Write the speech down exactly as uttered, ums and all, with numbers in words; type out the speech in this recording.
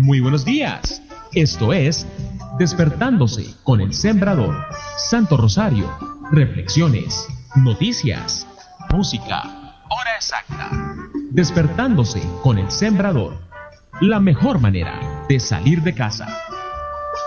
Muy buenos días. Esto es Despertándose con el Sembrador. Santo Rosario, reflexiones, noticias, música, hora exacta. Despertándose con el Sembrador. La mejor manera de salir de casa.